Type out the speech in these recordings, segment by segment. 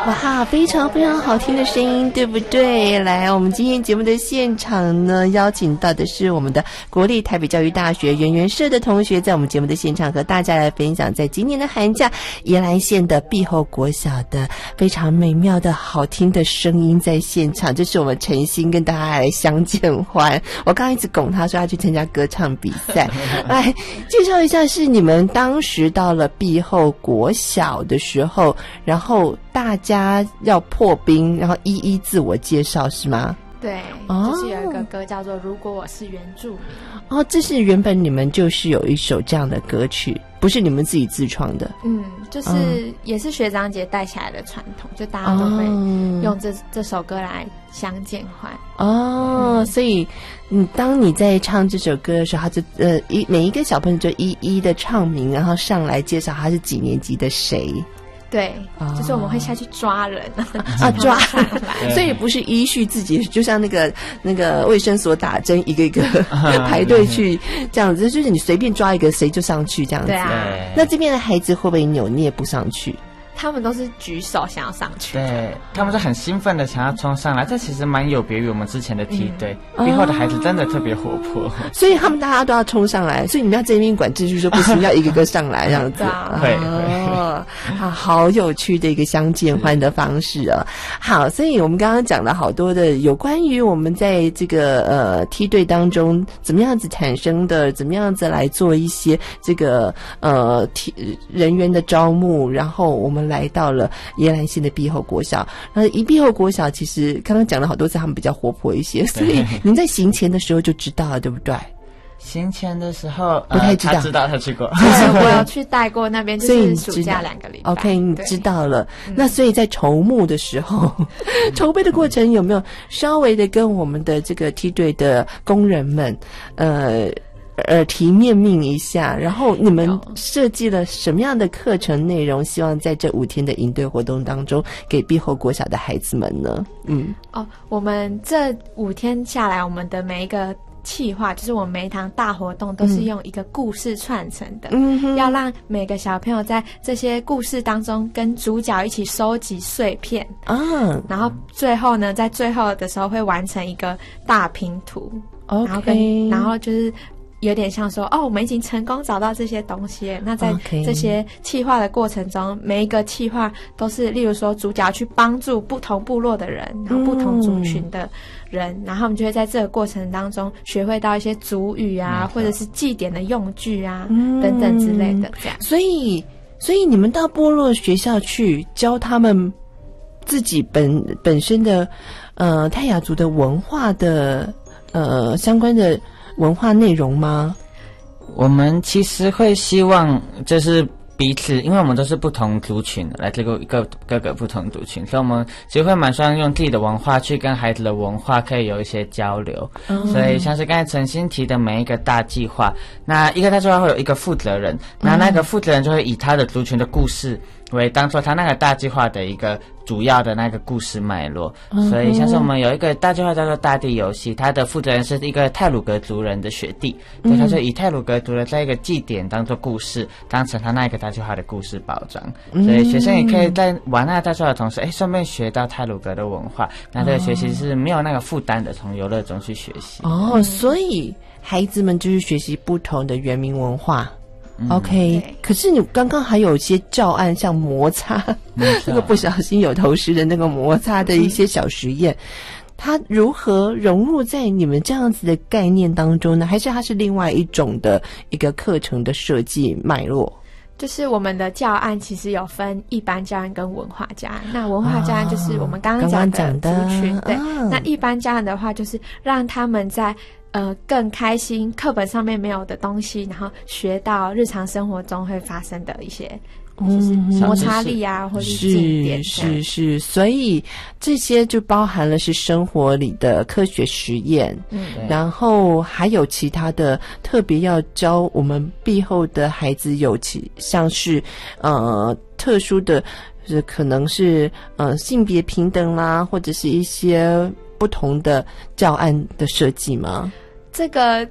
哇，非常非常好听的声音，对不对？来，我们今天节目的现场呢，邀请到的是我们的国立台北教育大学圆圆社的同学，在我们节目的现场和大家来分享，在今年的寒假，宜兰县的碧后国小的非常美妙的好听的声音在现场，这是我们诚心跟大家来相见欢。我刚刚一直拱他说他去参加歌唱比赛，来介绍一下，是你们当时到了碧后国小的时候，然后大家要破冰，然后一一自我介绍是吗？ 对，就是有一个歌叫做《如果我是原住民》。 哦，这是原本你们就是有一首这样的歌曲，不是你们自己自创的？ 就是也是学长姐带起来的传统，就大家都会用这首歌来相见欢。 所以当你在唱这首歌的时候，他就每一个小朋友就一一的唱名，然后上来介绍他是几年级的谁。 对，就是我们会下去抓人抓人，所以不是依序自己，就像那个卫生所打针，一个一个排队去这样子，就是你随便抓一个谁就上去这样子。 对啊， 那这边的孩子会不会扭捏不上去？ 他们都是举手想要上去， 对，他们是很兴奋的想要冲上来，这其实蛮有别于我们之前的梯队，碧后的孩子真的特别活泼， 所以他们大家都要冲上来，所以你们要这边管秩序，说不行，要一个个上来这样子。 会好有趣的一个相见欢的方式啊！好，所以我们刚刚讲了好多的有关于我们在这个梯队当中怎么样子产生的，怎么样子来做一些这个人员的招募，然后我们来到了宜兰县的碧后国小。碧后国小其实刚刚讲了好多次，他们比较活泼一些，所以您在行前的时候就知道了，对不对？ 行前的时候不太知道， 他知道他去过， 我有去带过那边，就是暑假2个礼拜。 OK， 你知道了。那所以在筹募的时候，筹备的过程有没有稍微的跟我们的这个梯队的工人们耳提面命一下，然后你们设计了什么样的课程内容，希望在这5天的营队活动当中给碧后国小的孩子们呢？ 我们这5天下来，我们的每一个企划，就是我们每一堂大活动都是用一个故事串成的，要让每个小朋友在这些故事当中跟主角一起收集碎片然后最后呢，在最后的时候会完成一个大拼图然后就是有点像说我们已经成功找到这些东西了。那在这些企划的过程中，每一个企划都是例如说主角去帮助不同部落的人，然后不同族群的人，然后我们就会在这个过程当中学会到一些族语啊，或者是祭典的用具啊等等之类的这样。 所以你们到部落学校去教他们自己本身的泰雅族的文化的相关的文化内容吗？ 我们其实会希望就是彼此，因为我们都是不同族群，来自各个不同族群，所以我们其实会蛮希望用自己的文化去跟孩子的文化可以有一些交流。所以像是刚才陈欣提的每一个大计划，那一个大计划会有一个负责人，那个负责人就会以他的族群的故事为当做他那个大计划的一个主要的那个故事脉络。所以像是我们有一个大计划叫做大地游戏，他的负责人是一个太鲁阁族人的学弟，所以他就以太鲁阁族的这一个祭典当做故事，当成他那一个大计划的故事宝藏。所以学生也可以在玩那个大计划的同时顺便学到太鲁阁的文化，那这个学习是没有那个负担的，从游乐中去学习。 所以孩子们就是学习不同的原民文化。OK， 可是你刚刚还有一些教案，像摩擦那个不小心有头虱的那个摩擦的一些小实验，它如何融入在你们这样子的概念当中呢？还是它是另外一种的一个课程的设计脉络？ 就是我们的教案其实有分一般教案跟文化教案，那文化教案就是我们刚刚讲的族群，对，那一般教案的话就是让他们在更开心，课本上面没有的东西，然后学到日常生活中会发生的一些就是摩擦力啊，或者是祭典。 是，所以这些就包含了是生活里的科学实验，然后还有其他的特别要教我们碧后的孩子有像是特殊的，可能是性别平等啦，或者是一些不同的教案的设计吗？ 这个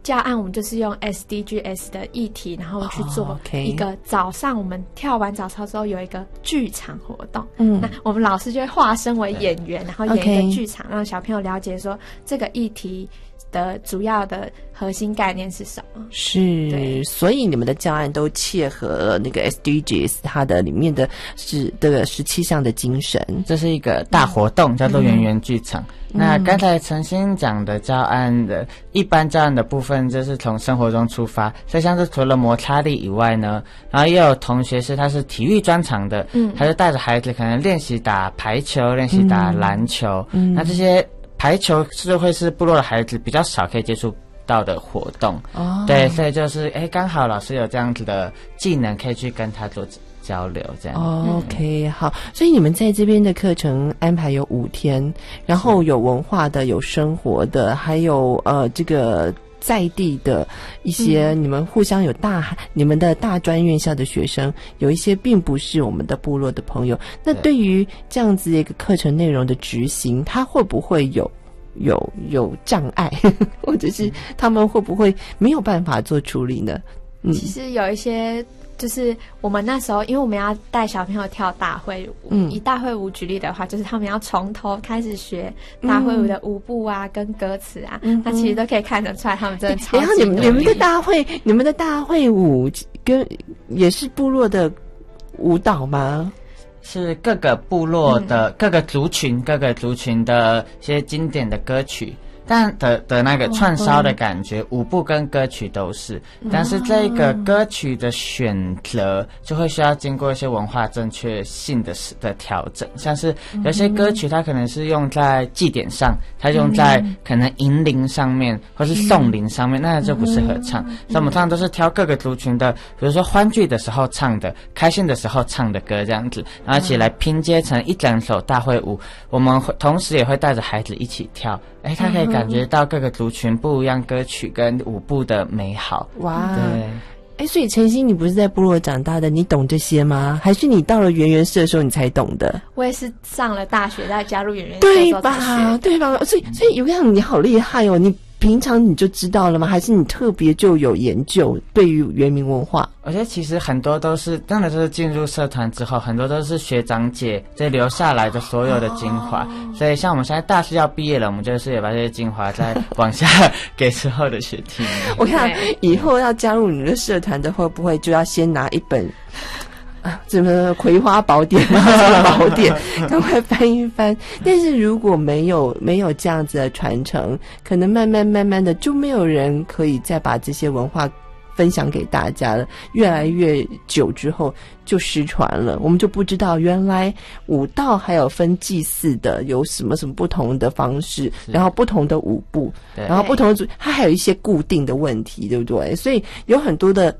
教案我们就是用 SDGs 的议题，然后去做一个早上我们跳完早操之后有一个剧场活动。那我们老师就会化身为演员，然后演一个剧场，让小朋友了解说这个议题的主要的核心概念是什么。 是，所以你们的教案都切合那个 SDGs 它的里面的是这个17项的精神。 这是一个大活动，叫做圆圆剧场。那刚才陈欣讲的教案的一般教案的部分，就是从生活中出发，所以像是除了摩擦力以外呢，然后也有同学是他是体育专长的，他就带着孩子可能练习打排球，练习打篮球，那这些排球是会是部落的孩子比较少可以接触到的活动，对，所以就是刚好老师有这样子的技能可以去跟他做交流这样。 OK， 好，所以你们在这边的课程安排有5天，然后有文化的，有生活的，还有这个在地的一些，你们互相有你们的大专院校的学生，有一些并不是我们的部落的朋友。那对于这样子的一个课程内容的执行，它会不会有障碍，或者是他们会不会没有办法做处理呢？ 其实有一些，就是我们那时候，因为我们要带小朋友跳大会舞，以大会舞举例的话，就是他们要从头开始学大会舞的舞步啊，跟歌词啊，那其实都可以看得出来，他们真的超级努力。 你们的大会舞跟也是部落的舞蹈吗？ 是各个部落的各个族群的一些经典的歌曲，但的那个串烧的感觉，舞步跟歌曲都是，但是这个歌曲的选择就会需要经过一些文化正确性的调整，像是有些歌曲它可能是用在祭典上，它用在可能银铃上面或是颂铃上面，那就不适合唱。所以我们通常都是挑各个族群的，比如说欢聚的时候唱的，开心的时候唱的歌这样子，然后一起来拼接成一整首大会舞。我们同时也会带着孩子一起跳，他可以感觉到各个族群不一样歌曲跟舞步的美好。 哇， 对。 所以陈欣，你不是在部落长大的，你懂这些吗？还是你到了圆圆社的时候你才懂的？ 我也是上了大学再加入圆圆社， 对吧？对吧？所以有样你好厉害哦！你平常你就知道了吗？还是你特别就有研究对于原民文化？ 我觉得其实很多都是真的是进入社团之后，很多都是学长姐这留下来的所有的精华。所以像我们现在大四要毕业了，我们就是也把这些精华再往下给之后的学弟。 我看以后要加入你的社团的，会不会就要先拿一本什么葵花宝典宝典赶快翻一翻。但是如果没有这样子的传承，可能慢慢的就没有人可以再把这些文化分享给大家了，越来越久之后就失传了，我们就不知道原来舞蹈还有分祭祀的，有什么不同的方式，然后不同的舞步，然后不同的它还有一些固定的问题，对不对？所以有很多的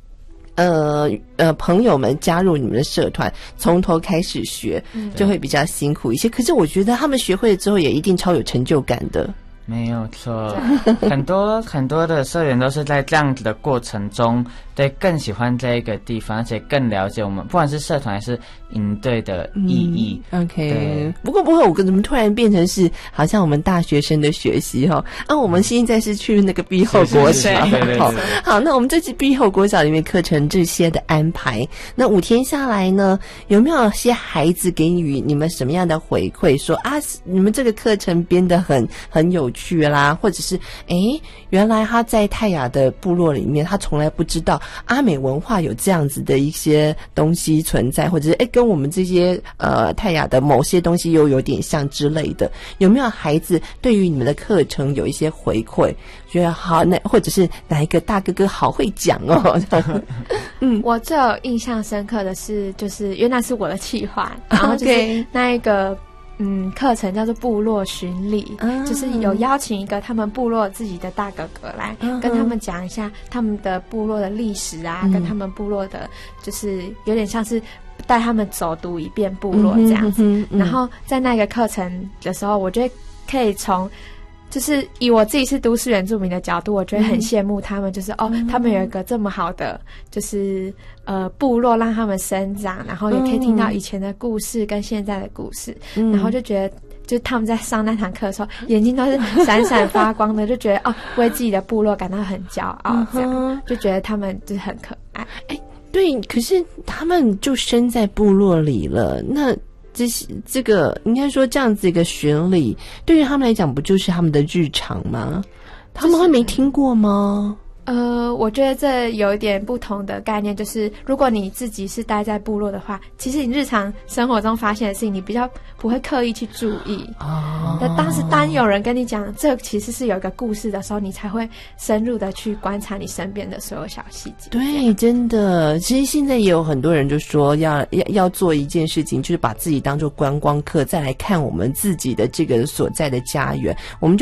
朋友们加入你们的社团，从头开始学，就会比较辛苦一些。可是我觉得他们学会了之后，也一定超有成就感的。 没有错，很多的社员都是在这样子的过程中，对更喜欢这一个地方，而且更了解我们，不管是社团还是营队的意义。 OK， 不过我怎么突然变成是好像我们大学生的学习我们现在是去那个碧后国小。好，那我们这次碧后国小里面课程这些的安排，那5天下来呢，有没有些孩子给予你们什么样的回馈？说你们这个课程编得很有趣啦，或者是原来他在泰雅的部落里面，他从来不知道阿美文化有这样子的一些东西存在，或者是跟我们这些泰雅的某些东西又有点像之类的。有没有孩子对于你们的课程有一些回馈，觉得好，那或者是哪一个大哥哥好会讲我最有印象深刻的是，就是因为那是我的企划，然后就是那一个课程叫做部落巡礼，就是有邀请一个他们部落自己的大哥哥来跟他们讲一下他们的部落的历史啊，跟他们部落的就是有点像是带他们走读一遍部落这样子。然后在那个课程的时候，我觉得可以从就是以我自己是都市原住民的角度，我觉得很羡慕他们，就是他们有一个这么好的就是部落让他们生长，然后也可以听到以前的故事跟现在的故事，然后就觉得就是他们在上那堂课的时候，眼睛都是闪闪发光的，就觉得为自己的部落感到很骄傲，这样就觉得他们就是很可爱。 对，可是他们就生在部落里了，那这个应该说这样子一个巡礼，对于他们来讲，不就是他们的日常吗？他们会没听过吗？ 我觉得这有一点不同的概念，就是如果你自己是待在部落的话，其实你日常生活中发现的事情，你比较不会刻意去注意。那当有人跟你讲这其实是有一个故事的时候，你才会深入的去观察你身边的所有小细节。 对，真的，其实现在也有很多人就说要做一件事情，就是把自己当作观光客，再来看我们自己的这个所在的家园。我们就